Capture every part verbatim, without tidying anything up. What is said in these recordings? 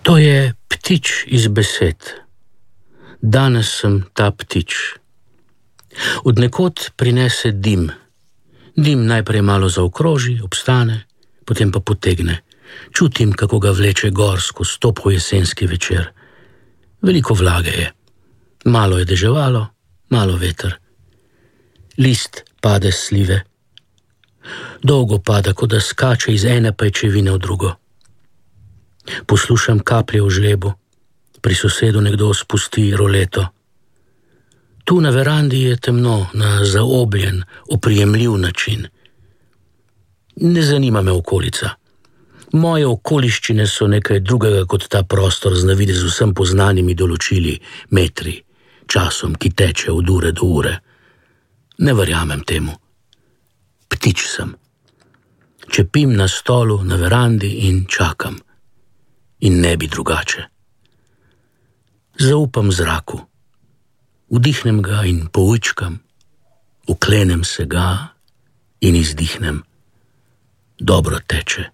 To je ptič iz besed. Danes sem ta ptič. Od nekod prinese dim. Dim najprej malo zaokroži, obstane, potem pa potegne. Čutim, kako ga vleče gor skozi toplo jesenski večer. Veliko vlage je. Malo je deževalo, malo veter. List pade s slive. Dolgo pada, kot da skače iz ene pajčevine v drugo. Poslušam kaplje v žlebu. Pri sosedu nekdo spusti roleto. Tu na verandi je temno, na zaobljen, oprijemljiv način. Ne zanima me okolica. Moje okoliščine so nekaj drugega kot ta prostor z navidez vsem poznanimi določili, metri, časom, ki teče od ure do ure. Ne verjamem temu. Ptič sem. Čepim na stolu, na verandi in čakam. In ne bi drugače. Zaupam zraku. Vdihnem ga in poučkam. Uklenem se ga in izdihnem. Dobro teče.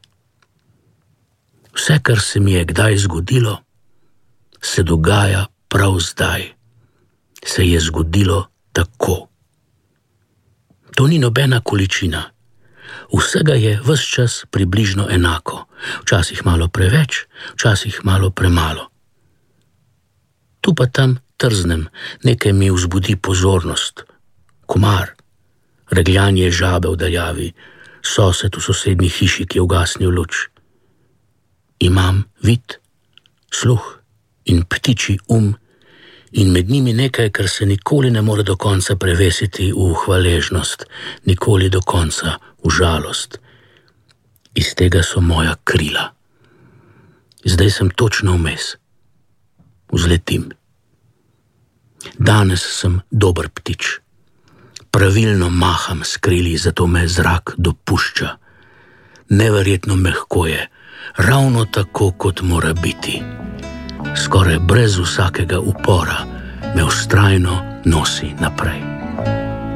Vse, kar se mi je kdaj zgodilo, se dogaja prav zdaj. Se je zgodilo tako. To ni nobena količina. Vsega je ves čas približno enako. Včasih malo preveč, včasih malo premalo. Tu pa tam trznem, nekaj mi vzbudi pozornost. Komar, regljanje žabe v daljavi, sosed v sosednji hiši, ki je ugasnil luč. Imam vid, sluh in ptičji um in med njimi nekaj, kar se nikoli ne more do konca prevesiti v hvaležnost, nikoli do konca v žalost. Iz tega so moja krila. Zdaj sem točno vmes. Vzletim. Danes sem dober ptič. Pravilno maham s krili, zato me zrak dopušča. Neverjetno mehko je, ravno tako, kot mora biti. Skoraj brez vsakega upora me vztrajno nosi naprej.